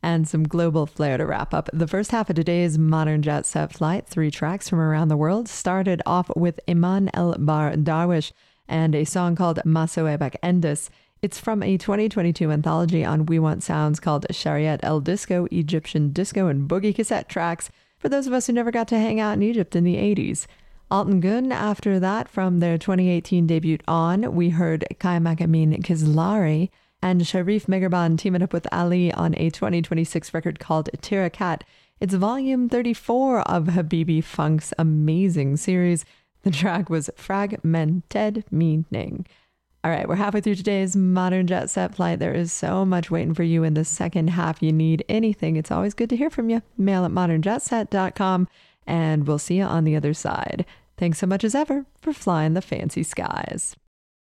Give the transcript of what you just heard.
and some global flair to wrap up the first half of today's Modern Jet Set Flight. 3 tracks from around the world. Started off with Iman El Bar Darwish and a song called Masoebak Endis. It's from a 2022 anthology on We Want Sounds called Shariat El Disco, Egyptian Disco and Boogie Cassette Tracks, for those of us who never got to hang out in Egypt in the 80s. Altan Gun, after that, from their 2018 debut On, we heard Kaimak Amin Kizlari, and Sharif Megarban teaming up with Ali on a 2026 record called Tirakat. It's volume 34 of Habibi Funk's amazing series. The track was Fragmented Meaning. All right, we're halfway through today's Modern Jet Set Flight. There is so much waiting for you in the second half. You need anything, it's always good to hear from you. Mail at modernjetset.com, and we'll see you on the other side. Thanks so much as ever for flying the fancy skies.